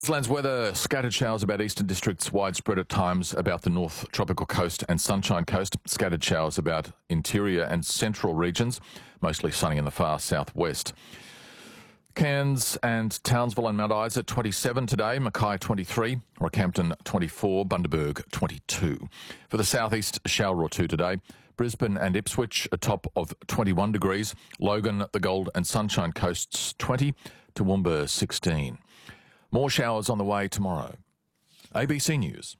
Queensland's weather, scattered showers about eastern districts, widespread at times about the north tropical coast and Sunshine Coast, scattered showers about interior and central regions, mostly sunny in the far southwest. Cairns and Townsville and Mount Isa 27 today, Mackay 23, Rockhampton 24, Bundaberg 22. For the southeast, a shower or two today. Brisbane and Ipswich a top of 21 degrees, Logan, the Gold and Sunshine Coasts 20, Toowoomba 16. More showers on the way tomorrow. ABC News.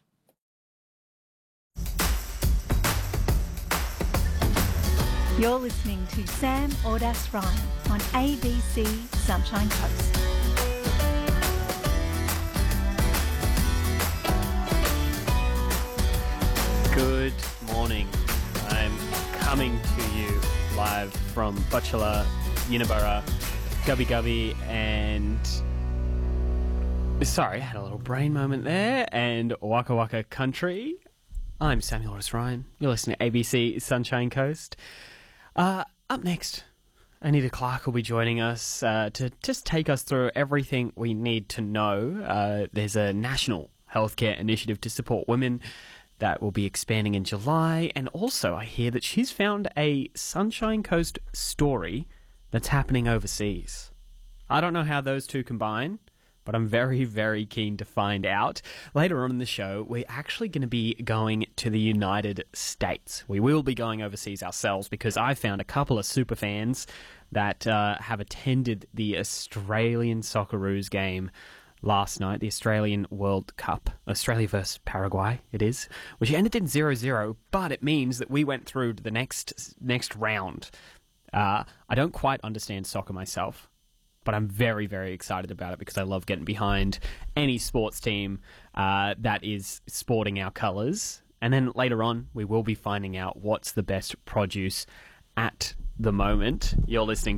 You're listening to Sam Ordas Ryan on ABC Sunshine Coast. Good morning. I'm coming to you live from Butchulla, Uniborough, Gubbi Gubbi and... Sorry, I had a little brain moment there. And Waka Waka Country. I'm Samuel Ordas Ryan. You're listening to ABC Sunshine Coast. Up next, Anita Clark will be joining us to just take us through everything we need to know. There's a national healthcare initiative to support women that will be expanding in July. And also, I hear that she's found a Sunshine Coast story that's happening overseas. I don't know how those two combine, but I'm very, very keen to find out. Later on in the show, we're actually going to be going to the United States. We will be going overseas ourselves because I found a couple of super fans that have attended the Australian Socceroos game last night, the Australian World Cup. Australia versus Paraguay, it is, which ended in 0-0, but it means that we went through to the next round. I don't quite understand soccer myself, but I'm very, very excited about it because I love getting behind any sports team that is sporting our colours. And then later on, we will be finding out what's the best produce at the moment. You're listening